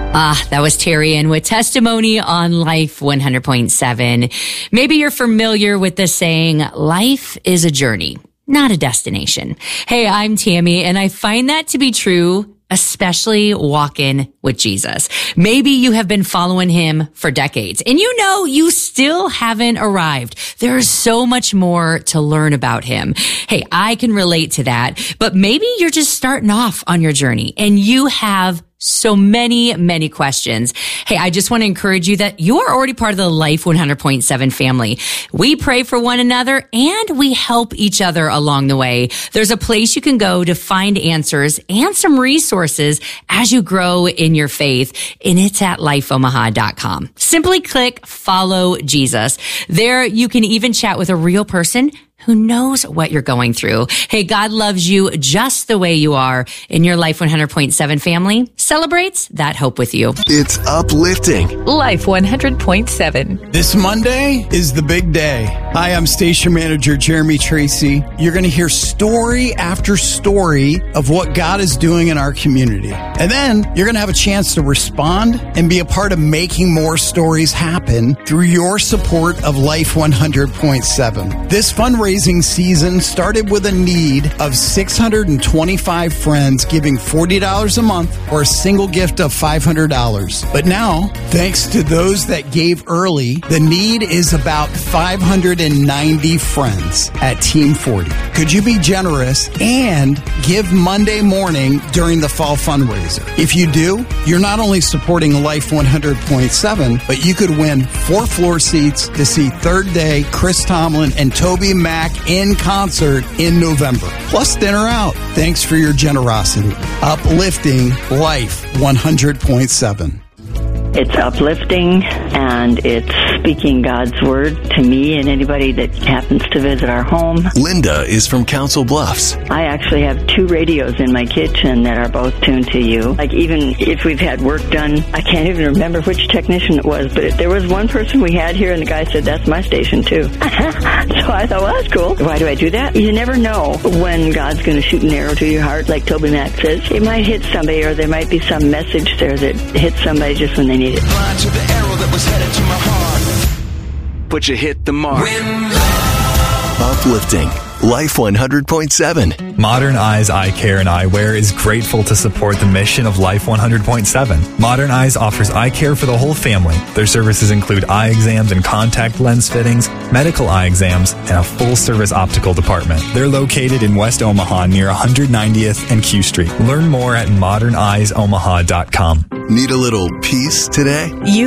That was Terry Ann with Testimony on Life 100.7. Maybe you're familiar with the saying, life is a journey, not a destination. Hey, I'm Tammy, and I find that to be true, especially walking with Jesus. Maybe you have been following him for decades and you know you still haven't arrived. There is so much more to learn about him. Hey, I can relate to that, but maybe you're just starting off on your journey and you have so many questions. Hey, I just want to encourage you that you are already part of the Life 100.7 family. We pray for one another and we help each other along the way. There's a place you can go to find answers and some resources as you grow in your faith, and it's at lifeomaha.com. Simply click Follow Jesus. There you can even chat with a real person who knows what you're going through. Hey, God loves you just the way you are, and your Life 100.7 family celebrates that hope with you. It's uplifting. Life 100.7. This Monday is the big day. Hi, I'm station manager Jeremy Tracy. You're going to hear story after story of what God is doing in our community. And then you're going to have a chance to respond and be a part of making more stories happen through your support of Life 100.7. This fundraising season started with a need of 625 friends giving $40 a month or a single gift of $500. But now, thanks to those that gave early, the need is about 590 friends at Team 40. Could you be generous and give Monday morning during the fall fundraiser? If you do, you're not only supporting Life 100.7, but you could win 4 floor seats to see Third Day, Chris Tomlin, and Toby Mac in concert in November. Plus dinner out. Thanks for your generosity. Uplifting Life 100.7. It's uplifting, and it's speaking God's word to me and anybody that happens to visit our home. Linda is from Council Bluffs. I actually have 2 radios in my kitchen that are both tuned to you. Like, even if we've had work done, I can't even remember which technician it was, but there was one person we had here, and the guy said, that's my station, too. So I thought, well, that's cool. Why do I do that? You never know when God's going to shoot an arrow to your heart, like Toby Mac says. It might hit somebody, or there might be some message there that hits somebody just when they need it. Blind to the arrow that was headed to my heart. But you hit the mark. Uplifting Life 100.7. Modern Eyes Eye Care and Eyewear is grateful to support the mission of Life 100.7. Modern Eyes offers eye care for the whole family. Their services include eye exams and contact lens fittings, medical eye exams, and a full-service optical department. They're located in West Omaha near 190th and Q Street. Learn more at moderneyesomaha.com. Need a little peace today? You